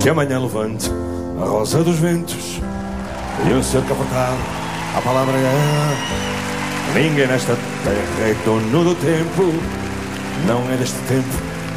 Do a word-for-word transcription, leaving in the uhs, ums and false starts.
que amanhã levante a rosa dos ventos e um ser capotar. A palavra é: ninguém nesta terra é dono do tempo. Não é deste tempo